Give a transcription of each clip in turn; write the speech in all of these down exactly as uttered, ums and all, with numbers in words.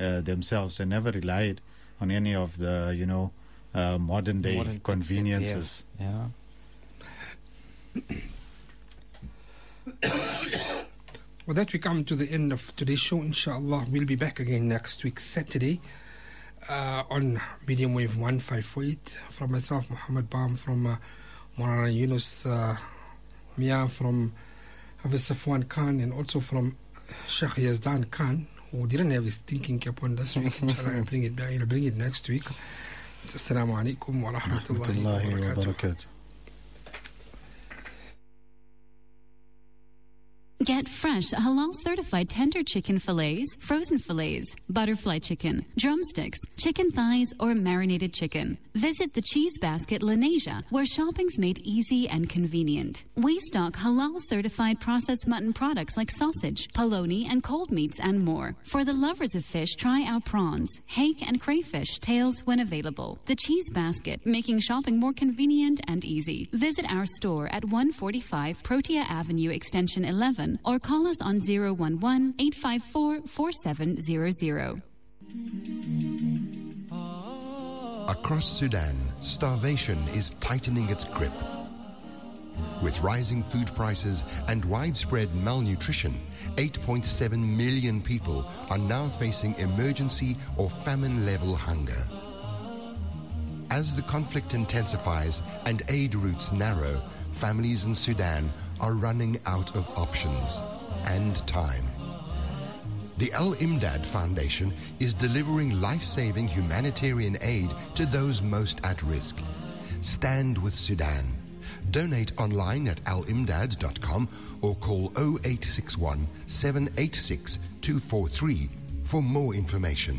uh, themselves and never relied on any of the, you know, uh, modern day Modern conveniences. Yeah. With that, we come to the end of today's show. Inshallah, we'll be back again next week, Saturday, uh, on medium wave one five four eight. From myself, Muhammad Baam, from uh, Maulana Yunus uh, Mia, from Hafiz Safwan Khan, and also from Sheikh Yazdan Khan, who didn't have his thinking cap on this week. Inshallah, I'll bring it back. I'll bring it next week. Assalamu alaikum wa rahmatullahi wa barakatuh. Get fresh, halal-certified tender chicken fillets, frozen fillets, butterfly chicken, drumsticks, chicken thighs, or marinated chicken. Visit the Cheese Basket Lenasia, where shopping's made easy and convenient. We stock halal-certified processed mutton products like sausage, polony, and cold meats, and more. For the lovers of fish, try our prawns, hake, and crayfish tails when available. The Cheese Basket, making shopping more convenient and easy. Visit our store at one forty-five Protea Avenue, Extension eleven, or call us on zero one one, eight five four, four seven zero zero. Across Sudan, starvation is tightening its grip. With rising food prices and widespread malnutrition, eight point seven million people are now facing emergency or famine-level hunger. As the conflict intensifies and aid routes narrow, families in Sudan are running out of options and time. The Al-Imdad Foundation is delivering life-saving humanitarian aid to those most at risk. Stand with Sudan. Donate online at al imdad dot com or call zero eight six one, seven eight six, two four three for more information.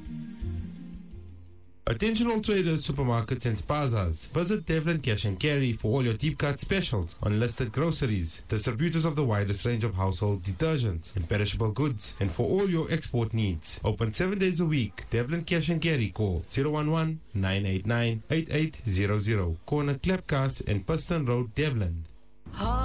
Attention all traders, supermarkets and spazas. Visit Devlin Cash and Carry for all your deep cut specials on listed groceries, distributors of the widest range of household detergents and perishable goods, and for all your export needs. Open seven days a week. Devlin Cash and Carry. Call zero one one, nine eight nine, eight eight zero zero. Corner Klepkas and Piston Road, Devlin.